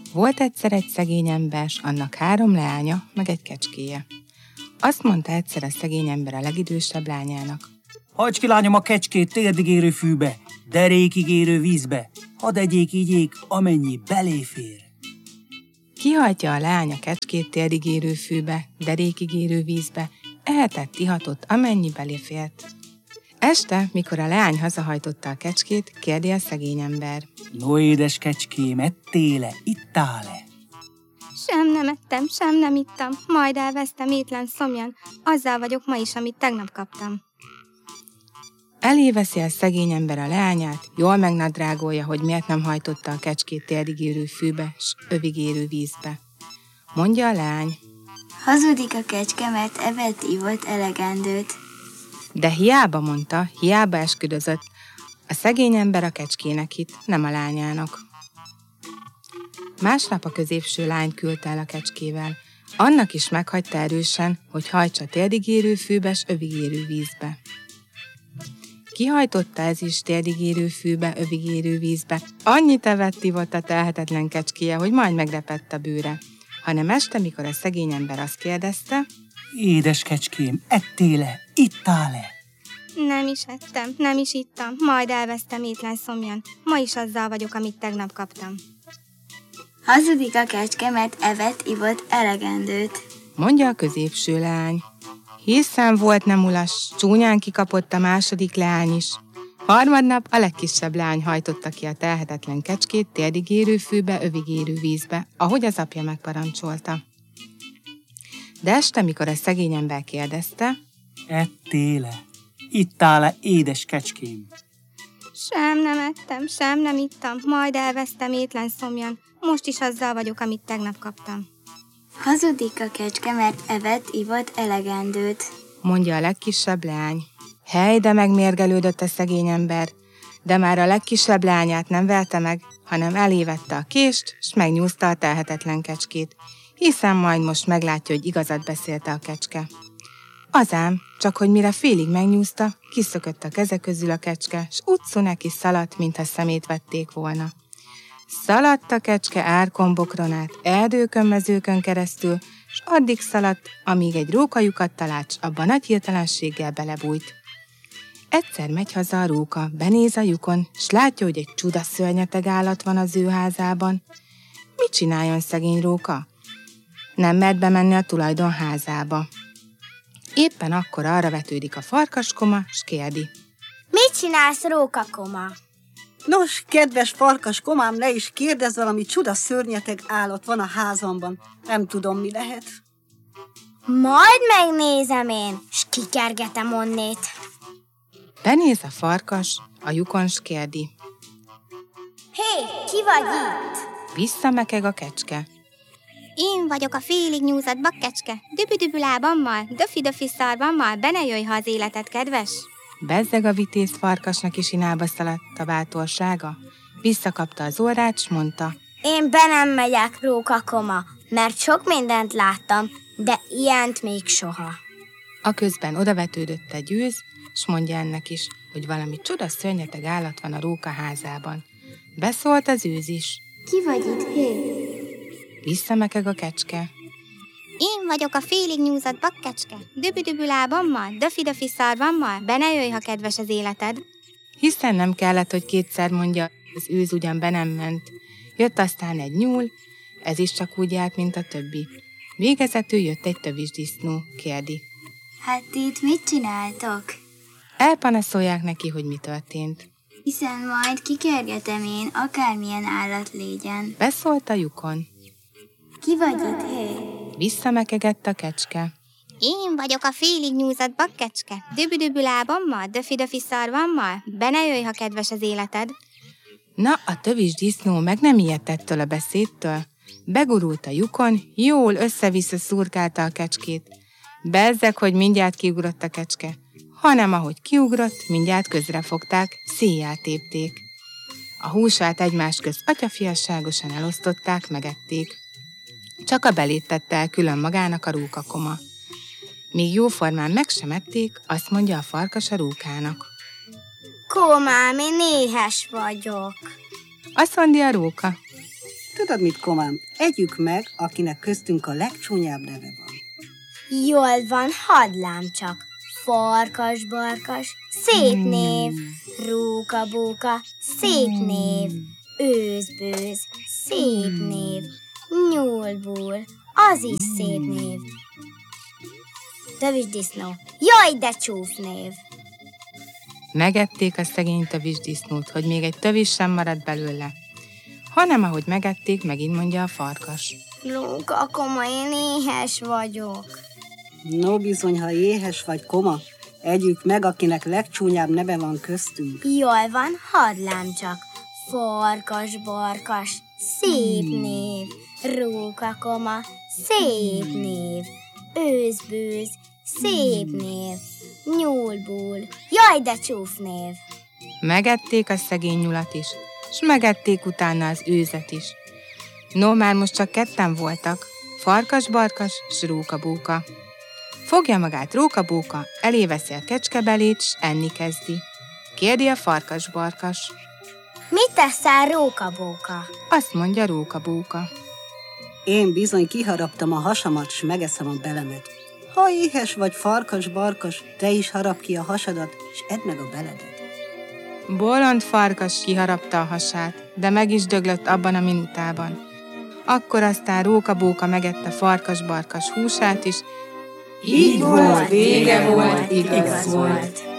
Volt egyszer egy szegény ember, s annak 3 leánya, meg egy kecskéje. Azt mondta egyszer a szegény ember a legidősebb lányának: hagyd ki, lányom, a kecskét térdig érő fűbe, derékig érő vízbe, hadd egyék így, amennyi beléfér. Kihajtja a leány a kecskét térdig érő fűbe, derékig érő vízbe, ehetett, ihatott, amennyi beléfért. Este, mikor a leány hazahajtotta a kecskét, kérdi a szegény ember: no, édes kecském, ettél-e, ittál-e? Sem nem ettem, sem nem ittam, majd elvesztem étlen szomjan, azzal vagyok ma is, amit tegnap kaptam. Eléveszi a szegény ember a leányát, jól megnadrágolja, hogy miért nem hajtotta a kecskét térdig érő fűbe, s övig érő vízbe. Mondja a leány: hazudik a kecske, mert evett, ivott elegendőt. De hiába mondta, hiába esküdözött, a szegény ember a kecskének hitt, nem a lányának. Másnap a középső lányt küldte el a kecskével. Annak is meghagyta erősen, hogy hajtsa térdig érő fűbe, s övig érő vízbe. Kihajtotta ez is térdig érő fűbe, övig érő vízbe. Annyit evett, ivott a telhetetlen kecskéje, hogy majd megrepett a bőre. Hanem este, mikor a szegény ember azt kérdezte: édes kecském, ettél-e, ittál-e? Nem is ettem, nem is ittam, majd elvesztem étlen szomjan, ma is azzal vagyok, amit tegnap kaptam. Hazudik a kecske, mert evett, ivott elegendőt. Mondja a középső leány. Hiszen volt nem ulas, csúnyán kikapott a második leány is. Harmadnap a legkisebb leány hajtotta ki a telhetetlen kecskét térdig érő fűbe, övig érő vízbe, ahogy az apja megparancsolta. De este, mikor a szegény ember kérdezte: ettél-e, ittál-e, édes kecském? Sem nem ettem, sem nem ittam, majd elvesztem étlen szomjan, most is azzal vagyok, amit tegnap kaptam. Hazudik a kecske, mert evett, ivott elegendőt. Mondja a legkisebb leány. Hely, de megmérgelődött a szegény ember, de már a legkisebb leányát nem velte meg, hanem elévette a kést, s megnyúzta a telhetetlen kecskét, hiszen majd most meglátja, hogy igazat beszélte a kecske. Azám, csak hogy mire félig megnyúzta, kiszökött a keze közül a kecske, s utcu neki szaladt, mintha szemét vették volna. Szaladt a kecske árkombokron át, erdőkön, mezőkön keresztül, s addig szaladt, amíg egy rókajukat talált, s abban nagy hirtelenséggel belebújt. Egyszer megy haza a róka, benéz a lyukon, s látja, hogy egy csuda szörnyeteg állat van az ő házában. Mit csináljon szegény róka? Nem mert bemenni a tulajdon házába. Éppen akkor arra vetődik a farkaskoma, s kérdi: mit csinálsz, rókakoma? Nos, kedves farkas komám, ne is kérdezz, valami csuda szörnyeteg állat van a házamban. Nem tudom, mi lehet. Majd megnézem én, s kikergetem onnét. Benéz a farkas, a lyukon, s kérdi: hé, ki vagy itt? Visszamekeg a kecske. Én vagyok a félig nyúzott bakkecske, dübü-dübü lábammal, döfi-döfi szarvammal, be ne jöjj, ha az életed kedves. Bezzeg a vitéz farkasnak is inába szaladt a bátorsága. Visszakapta az orrát, s mondta: én be nem megyek, rókakoma, mert sok mindent láttam, de ilyent még soha. Aközben odavetődött egy őz, s mondja ennek is, hogy valami csuda szörnyeteg állat van a róka házában. Beszólt az őz is: ki vagy itt, hé? Visszamekeg a kecske. Én vagyok a félig nyúzott bakkecske, dübü-dübü lábammal, döfi-döfi szarvammal, be ne jöjj, ha kedves az életed. Hiszen nem kellett, hogy kétszer mondja, az őz ugyan be nem ment. Jött aztán egy nyúl, ez is csak úgy járt, mint a többi. Végezetül jött egy tövisdisznó, kérdi: hát ti itt mit csináltok? Elpanaszolják neki, hogy mi történt. Hiszen majd kikergetem én, akármilyen állat légyen. Beszólt a lyukon. Ki vagy itt, hé? Visszamekegett a kecske. Én vagyok a félig nyúzott bakkecske, dübü-dübü lábammal, döfi-döfi szarvammal, be ne jöjj, ha kedves az életed. Na, a tövisdisznó meg nem ijedt ettől a beszédtől. Begurult a lyukon, jól össze-vissza szurkálta a kecskét. Bezzeg, hogy mindjárt kiugrott a kecske, hanem ahogy kiugrott, mindjárt közrefogták, széjjel tépték. A húsát egymás közt atyafiasságosan elosztották, megették. Csak a belét tette el külön magának a rókakoma. Míg jóformán meg sem ették, azt mondja a farkas a rókának: komám, én éhes vagyok. Azt mondja a róka: Tudod mit, komám? Együk meg, akinek köztünk a legcsúnyább neve van. Jól van, hadlám csak. Farkas-barkas, szép név. Róka-bóka, szép név. Őzbőz, szép név. Nyúlbúl, az is szép név. Tövisdisznó, jaj, de csúf név. Megették a szegény tövisdisznót, hogy még egy tövis sem maradt belőle. Hanem ahogy megették, megint mondja a farkas. Róka, koma, én éhes vagyok. No bizony, ha éhes vagy, koma, együk meg, akinek legcsúnyább neve van köztünk. Jól van, hadlám csak. Farkas-barkas, szép név. Róka, koma, szép név. Őzbőz, szép név. Nyúlbúl, jaj, de csúf név. Megették a szegény nyulat is, s megették utána az őzet is. No, már most csak ketten voltak, farkas-barkas s róka-bóka. Fogja magát róka-bóka, eléveszi a kecskebelét, s enni kezdi. Kérdi a farkas-barkas. Mit teszel, róka-bóka? Azt mondja róka-bóka. Én bizony kiharaptam a hasamat, s megeszem a belemet. Ha éhes vagy, farkas-barkas, te is harap ki a hasadat, s edd meg a beledet. Bolond farkas kiharapta a hasát, de meg is döglött abban a minutában. Akkor aztán róka-bóka megette farkas-barkas húsát is. Így volt, vége volt, igaz volt.